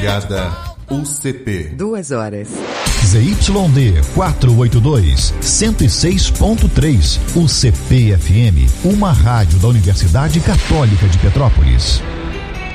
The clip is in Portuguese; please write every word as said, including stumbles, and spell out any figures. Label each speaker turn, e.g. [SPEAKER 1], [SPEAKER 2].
[SPEAKER 1] U C P.
[SPEAKER 2] Duas horas.
[SPEAKER 3] Z Y D quatrocentos e oitenta e dois, cento e seis ponto três. U C P F M, uma rádio da Universidade Católica de Petrópolis.